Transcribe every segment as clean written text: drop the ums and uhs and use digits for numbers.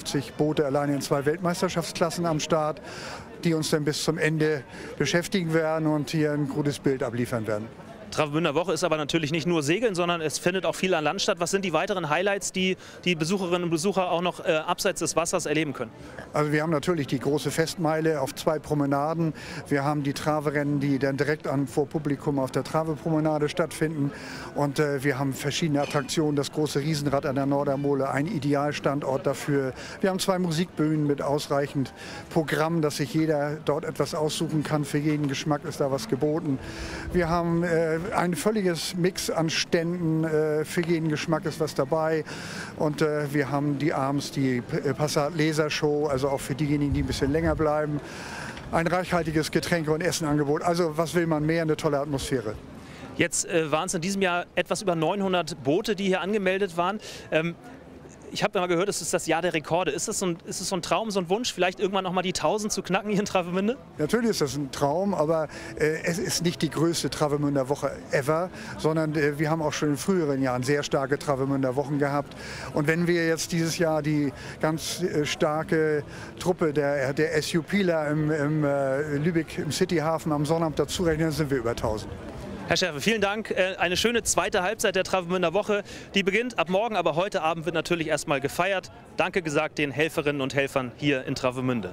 150 Boote alleine in 2 Weltmeisterschaftsklassen am Start, die uns dann bis zum Ende beschäftigen werden und hier ein gutes Bild abliefern werden. Travemünder Woche ist aber natürlich nicht nur Segeln, sondern es findet auch viel an Land statt. Was sind die weiteren Highlights, die die Besucherinnen und Besucher auch noch abseits des Wassers erleben können? Also wir haben natürlich die große Festmeile auf 2 Promenaden. Wir haben die Traverennen, die dann direkt vor Publikum auf der Travepromenade stattfinden. Und wir haben verschiedene Attraktionen. Das große Riesenrad an der Nordermole, ein Idealstandort dafür. Wir haben 2 Musikbühnen mit ausreichend Programm, dass sich jeder dort etwas aussuchen kann. Für jeden Geschmack ist da was geboten. Wir haben ein völliges Mix an Ständen, für jeden Geschmack ist was dabei. Und wir haben abends die Passat-Lasershow, also auch für diejenigen, die ein bisschen länger bleiben. Ein reichhaltiges Getränke- und Essenangebot. Also was will man mehr, eine tolle Atmosphäre. Jetzt waren es in diesem Jahr etwas über 900 Boote, die hier angemeldet waren. Ich habe mal gehört, es ist das Jahr der Rekorde. Ist es so ein Traum, so ein Wunsch, vielleicht irgendwann noch mal die 1000 zu knacken hier in Travemünde? Natürlich ist das ein Traum, aber es ist nicht die größte Travemünder Woche ever, sondern wir haben auch schon in früheren Jahren sehr starke Travemünder Wochen gehabt. Und wenn wir jetzt dieses Jahr die ganz starke Truppe der SUPler im Lübeck im Cityhafen am Sonnabend dazu rechnen, sind wir über 1000. Herr Schärfe, vielen Dank. Eine schöne zweite Halbzeit der Travemünder Woche. Die beginnt ab morgen, aber heute Abend wird natürlich erstmal gefeiert. Danke gesagt den Helferinnen und Helfern hier in Travemünde.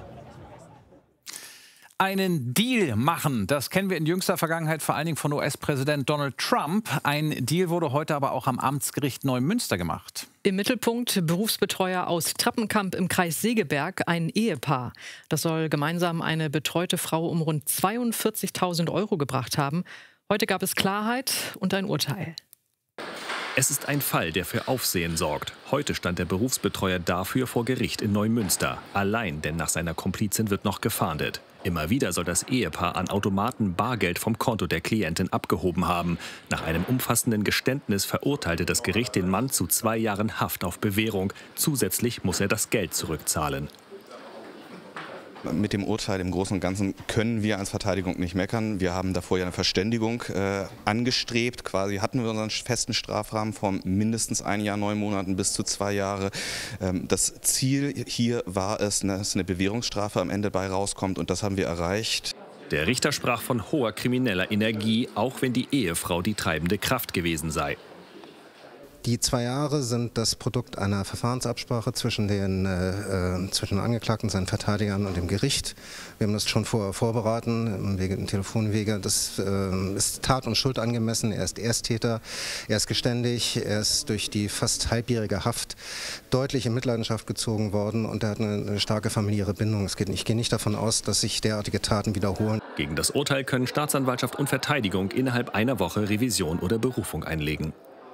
Einen Deal machen, das kennen wir in jüngster Vergangenheit vor allen Dingen von US-Präsident Donald Trump. Ein Deal wurde heute aber auch am Amtsgericht Neumünster gemacht. Im Mittelpunkt Berufsbetreuer aus Trappenkamp im Kreis Segeberg, ein Ehepaar. Das soll gemeinsam eine betreute Frau um rund 42.000 € gebracht haben. Heute gab es Klarheit und ein Urteil. Es ist ein Fall, der für Aufsehen sorgt. Heute stand der Berufsbetreuer dafür vor Gericht in Neumünster. Allein, denn nach seiner Komplizin wird noch gefahndet. Immer wieder soll das Ehepaar an Automaten Bargeld vom Konto der Klientin abgehoben haben. Nach einem umfassenden Geständnis verurteilte das Gericht den Mann zu 2 Jahren Haft auf Bewährung. Zusätzlich muss er das Geld zurückzahlen. Mit dem Urteil im Großen und Ganzen können wir als Verteidigung nicht meckern. Wir haben davor ja eine Verständigung angestrebt. Quasi hatten wir unseren festen Strafrahmen von mindestens 1 Jahr, 9 Monaten bis zu 2 Jahre. Das Ziel hier war es, dass eine Bewährungsstrafe am Ende bei rauskommt, und das haben wir erreicht. Der Richter sprach von hoher krimineller Energie, auch wenn die Ehefrau die treibende Kraft gewesen sei. Die 2 Jahre sind das Produkt einer Verfahrensabsprache zwischen den Angeklagten, seinen Verteidigern und dem Gericht. Wir haben das schon vorher vorbereitet, im Telefonwege. Das ist Tat und Schuld angemessen. Er ist Ersttäter, er ist geständig, er ist durch die fast halbjährige Haft deutlich in Mitleidenschaft gezogen worden, und er hat eine starke familiäre Bindung. Ich gehe nicht davon aus, dass sich derartige Taten wiederholen. Gegen das Urteil können Staatsanwaltschaft und Verteidigung innerhalb einer Woche Revision oder Berufung einlegen.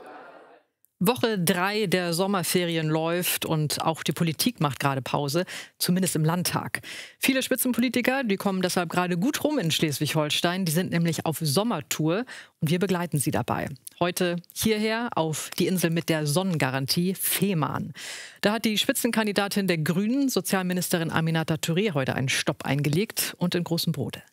Woche 3 der Sommerferien läuft und auch die Politik macht gerade Pause, zumindest im Landtag. Viele Spitzenpolitiker, die kommen deshalb gerade gut rum in Schleswig-Holstein. Die sind nämlich auf Sommertour und wir begleiten sie dabei. Heute hierher auf die Insel mit der Sonnengarantie Fehmarn. Da hat die Spitzenkandidatin der Grünen, Sozialministerin Aminata Touré, heute einen Stopp eingelegt und in großem Brote.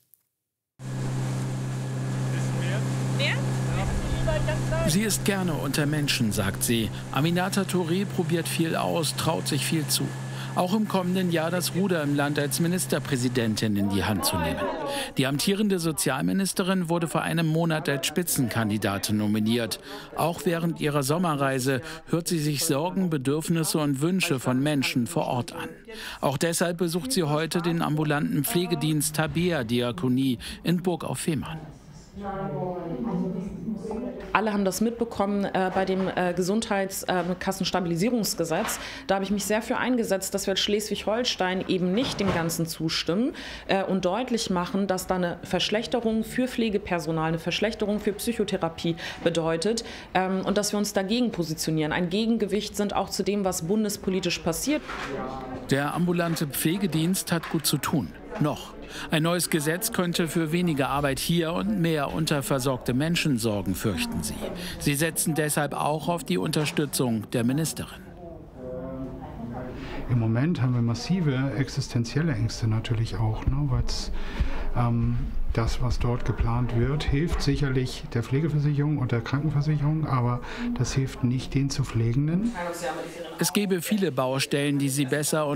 Sie ist gerne unter Menschen, sagt sie. Aminata Touré probiert viel aus, traut sich viel zu. Auch im kommenden Jahr das Ruder im Land als Ministerpräsidentin in die Hand zu nehmen. Die amtierende Sozialministerin wurde vor einem Monat als Spitzenkandidatin nominiert. Auch während ihrer Sommerreise hört sie sich Sorgen, Bedürfnisse und Wünsche von Menschen vor Ort an. Auch deshalb besucht sie heute den ambulanten Pflegedienst Tabea Diakonie in Burg auf Fehmarn. Alle haben das mitbekommen bei dem Gesundheitskassenstabilisierungsgesetz. Da habe ich mich sehr für eingesetzt, dass wir als Schleswig-Holstein eben nicht dem Ganzen zustimmen und deutlich machen, dass da eine Verschlechterung für Pflegepersonal, eine Verschlechterung für Psychotherapie bedeutet und dass wir uns dagegen positionieren. Ein Gegengewicht sind auch zu dem, was bundespolitisch passiert. Der ambulante Pflegedienst hat gut zu tun. Noch. Ein neues Gesetz könnte für weniger Arbeit hier und mehr unterversorgte Menschen sorgen, fürchten sie. Sie setzen deshalb auch auf die Unterstützung der Ministerin. Im Moment haben wir massive existenzielle Ängste natürlich auch, ne, weil das, was dort geplant wird, hilft sicherlich der Pflegeversicherung und der Krankenversicherung, aber das hilft nicht den zu Pflegenden. Es gäbe viele Baustellen, die sie besser